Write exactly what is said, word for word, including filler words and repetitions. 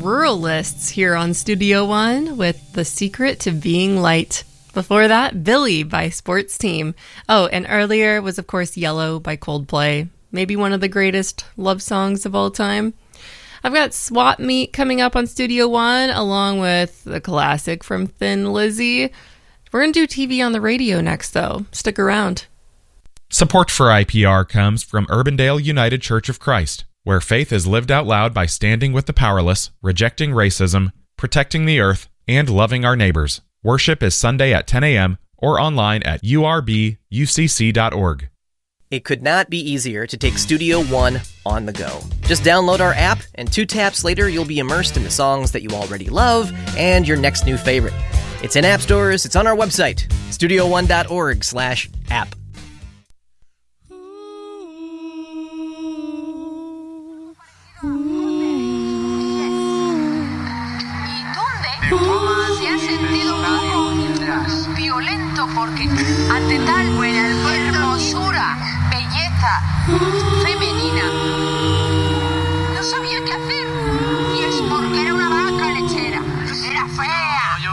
Ruralists here on Studio One with The Secret to Being Light. Before that, Billy by Sports Team. Oh, and earlier was, of course, Yellow by Coldplay. Maybe one of the greatest love songs of all time. I've got Swap Meet coming up on Studio One, along with the classic from Thin Lizzy. We're going to do T V on the radio next, though. Stick around. Support for I P R comes from Urbandale United Church of Christ, where faith is lived out loud by standing with the powerless, rejecting racism, protecting the earth, and loving our neighbors. Worship is Sunday at ten a.m. or online at u r b u c c dot org. It could not be easier to take Studio One on the go. Just download our app, and two taps later, you'll be immersed in the songs that you already love and your next new favorite. It's in app stores, it's on our website, studio one dot org slash app. ¿Se ha sentido un poco violento porque ante tal hermosura, belleza